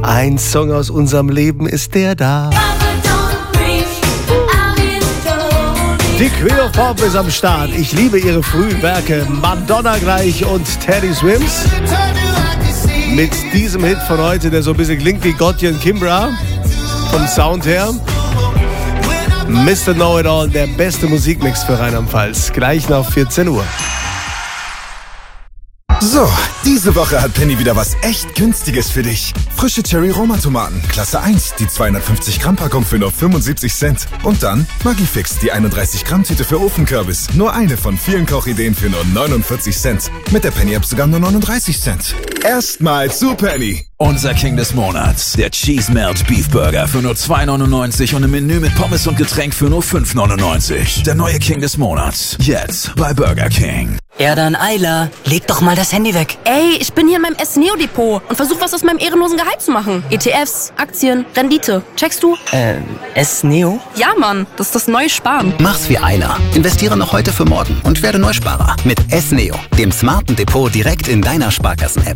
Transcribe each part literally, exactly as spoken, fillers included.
Ein Song aus unserem Leben ist der da. Die Queen of Pop ist am Start. Ich liebe ihre frühen Werke. Madonna gleich und Teddy Swims. Mit diesem Hit von heute, der so ein bisschen klingt wie Gotye und Kimbra. Vom Sound her. Mister Know-It-All, der beste Musikmix für Rheinland-Pfalz. Gleich nach vierzehn Uhr. So, diese Woche hat Penny wieder was echt Günstiges für dich. Frische Cherry-Roma-Tomaten, Klasse eins, die zweihundertfünfzig Gramm Packung für nur fünfundsiebzig Cent. Und dann Maggi-Fix, die einunddreißig Gramm Tüte für Ofenkürbis. Nur eine von vielen Kochideen für nur neunundvierzig Cent. Mit der Penny-App sogar nur neununddreißig Cent. Erstmal zu Penny. Unser King des Monats, der Cheese Melt Beef Burger für nur zwei neunundneunzig und ein Menü mit Pommes und Getränk für nur fünf neunundneunzig. Der neue King des Monats, jetzt bei Burger King. Ja dann, Ayla, leg doch mal das Handy weg. Ey, ich bin hier in meinem S-Neo-Depot und versuch was aus meinem ehrenlosen Gehalt zu machen. E T Fs, Aktien, Rendite. Checkst du? Äh, S-Neo? Ja, Mann, das ist das neue Sparen. Mach's wie Ayla. Investiere noch heute für morgen und werde Neusparer mit S-Neo, dem smarten Depot direkt in deiner Sparkassen-App.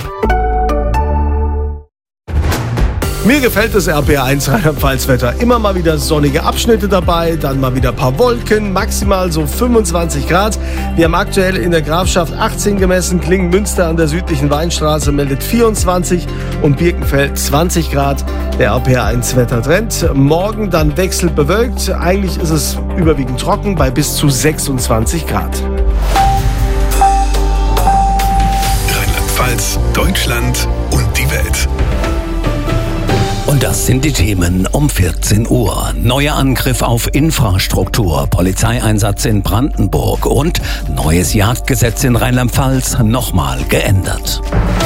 Mir gefällt das R P R eins Rheinland-Pfalz-Wetter. Immer mal wieder sonnige Abschnitte dabei, dann mal wieder ein paar Wolken, maximal so fünfundzwanzig Grad. Wir haben aktuell in der Grafschaft achtzehn gemessen, Klingen-Münster an der südlichen Weinstraße meldet vierundzwanzig und Birkenfeld zwanzig Grad. Der R P R eins Wettertrend. Morgen dann wechselnd bewölkt. Eigentlich ist es überwiegend trocken bei bis zu sechsundzwanzig Grad. Rheinland-Pfalz, Deutschland und die Welt. Und das sind die Themen um vierzehn Uhr. Neuer Angriff auf Infrastruktur, Polizeieinsatz in Brandenburg und neues Jagdgesetz in Rheinland-Pfalz nochmal geändert.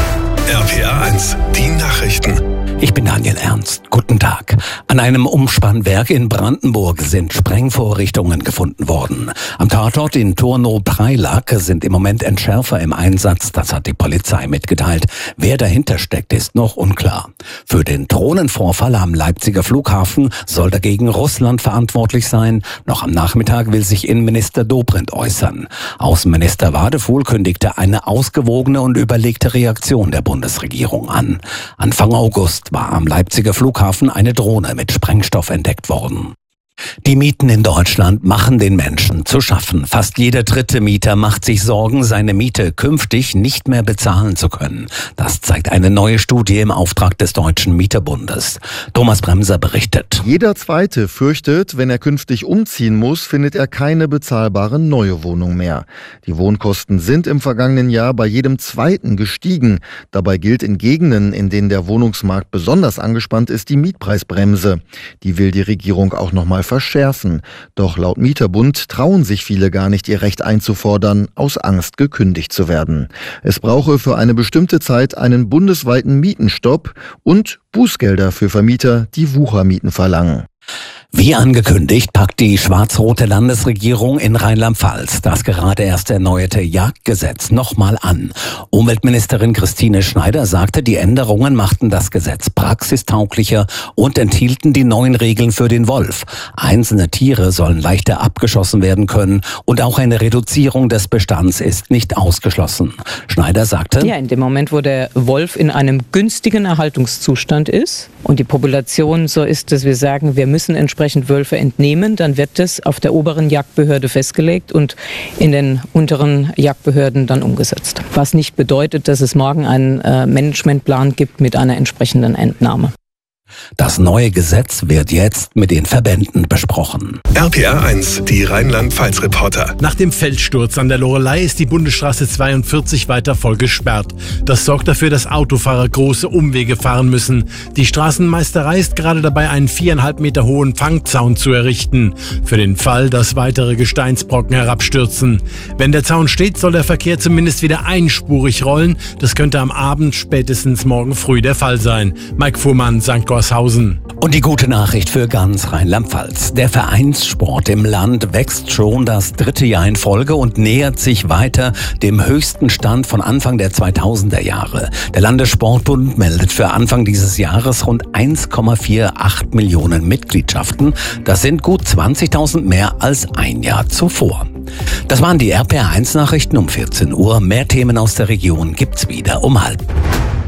R P R eins, die Nachrichten. Ich bin Daniel Ernst. Guten Tag. An einem Umspannwerk in Brandenburg sind Sprengvorrichtungen gefunden worden. Am Tatort in Turnow-Preilack sind im Moment Entschärfer im Einsatz. Das hat die Polizei mitgeteilt. Wer dahinter steckt, ist noch unklar. Für den Drohnenvorfall am Leipziger Flughafen soll dagegen Russland verantwortlich sein. Noch am Nachmittag will sich Innenminister Dobrindt äußern. Außenminister Wadefuhl kündigte eine ausgewogene und überlegte Reaktion der Bundesregierung an. Anfang August war am Leipziger Flughafen eine Drohne mit Sprengstoff entdeckt worden. Die Mieten in Deutschland machen den Menschen zu schaffen. Fast jeder dritte Mieter macht sich Sorgen, seine Miete künftig nicht mehr bezahlen zu können. Das zeigt eine neue Studie im Auftrag des Deutschen Mieterbundes. Thomas Bremser berichtet. Jeder Zweite fürchtet, wenn er künftig umziehen muss, findet er keine bezahlbare neue Wohnung mehr. Die Wohnkosten sind im vergangenen Jahr bei jedem Zweiten gestiegen. Dabei gilt in Gegenden, in denen der Wohnungsmarkt besonders angespannt ist, die Mietpreisbremse. Die will die Regierung auch noch mal verschärfen. Doch laut Mieterbund trauen sich viele gar nicht, ihr Recht einzufordern, aus Angst gekündigt zu werden. Es brauche für eine bestimmte Zeit einen bundesweiten Mietenstopp und Bußgelder für Vermieter, die Wuchermieten verlangen. Wie angekündigt, packt die schwarz-rote Landesregierung in Rheinland-Pfalz das gerade erst erneuerte Jagdgesetz nochmal an. Umweltministerin Christine Schneider sagte, die Änderungen machten das Gesetz praxistauglicher und enthielten die neuen Regeln für den Wolf. Einzelne Tiere sollen leichter abgeschossen werden können und auch eine Reduzierung des Bestands ist nicht ausgeschlossen. Schneider sagte, ja, in dem Moment, wo der Wolf in einem günstigen Erhaltungszustand ist und die Population so ist, dass wir sagen, wir müssen entsprechend Wölfe entnehmen, dann wird das auf der oberen Jagdbehörde festgelegt und in den unteren Jagdbehörden dann umgesetzt. Was nicht bedeutet, dass es morgen einen äh, Managementplan gibt mit einer entsprechenden Entnahme. Das neue Gesetz wird jetzt mit den Verbänden besprochen. R P R eins, die Rheinland-Pfalz-Reporter. Nach dem Feldsturz an der Loreley ist die Bundesstraße zweiundvierzig weiter voll gesperrt. Das sorgt dafür, dass Autofahrer große Umwege fahren müssen. Die Straßenmeisterei ist gerade dabei, einen viereinhalb Meter hohen Fangzaun zu errichten. Für den Fall, dass weitere Gesteinsbrocken herabstürzen. Wenn der Zaun steht, soll der Verkehr zumindest wieder einspurig rollen. Das könnte am Abend, spätestens morgen früh der Fall sein. Mike Fuhrmann, Sankt Gorshausen. Und die gute Nachricht für ganz Rheinland-Pfalz. Der Vereinssport im Land wächst schon das dritte Jahr in Folge und nähert sich weiter dem höchsten Stand von Anfang der zweitausender Jahre. Der Landessportbund meldet für Anfang dieses Jahres rund eins Komma achtundvierzig Millionen Mitgliedschaften. Das sind gut zwanzigtausend mehr als ein Jahr zuvor. Das waren die R P R eins Nachrichten um vierzehn Uhr. Mehr Themen aus der Region gibt's wieder um halb.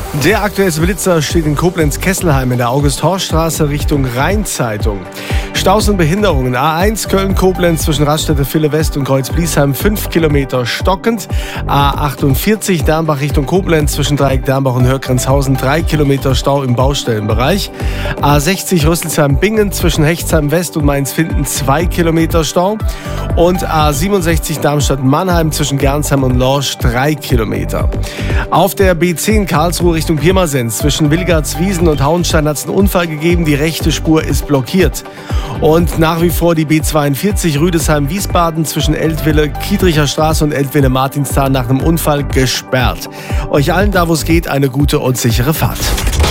Der aktuellste Blitzer steht in Koblenz-Kesselheim in der August-Horst-Straße Richtung Rheinzeitung. Staus und Behinderungen. A eins Köln-Koblenz zwischen Raststätte Ville West und Kreuz-Bliesheim fünf Kilometer stockend. A achtundvierzig Dernbach Richtung Koblenz zwischen Dreieck Dernbach und Hörgrenzhausen drei Kilometer Stau im Baustellenbereich. A sechzig Rüsselsheim-Bingen zwischen Hechtsheim West und Mainz-Finden zwei Kilometer Stau. Und A siebenundsechzig Darmstadt-Mannheim zwischen Gernsheim und Lorsch drei Kilometer. Auf der B zehn Karlsruhe Richtung Pirmasens zwischen Wilgartswiesen und Hauenstein hat es einen Unfall gegeben. Die rechte Spur ist blockiert. Und nach wie vor die B zweiundvierzig Rüdesheim-Wiesbaden zwischen Eltville, Kiedricher Straße und Eltville-Martinsthal nach einem Unfall gesperrt. Euch allen da, wo es geht, eine gute und sichere Fahrt.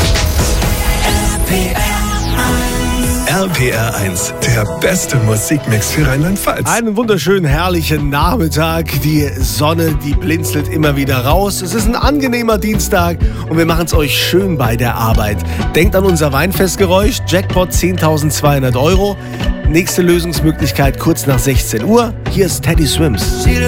R P R eins, der beste Musikmix für Rheinland-Pfalz. Einen wunderschönen, herrlichen Nachmittag. Die Sonne, die blinzelt immer wieder raus. Es ist ein angenehmer Dienstag und wir machen es euch schön bei der Arbeit. Denkt an unser Weinfestgeräusch. Jackpot zehntausendzweihundert Euro. Nächste Lösungsmöglichkeit kurz nach sechzehn Uhr. Hier ist Teddy Swims.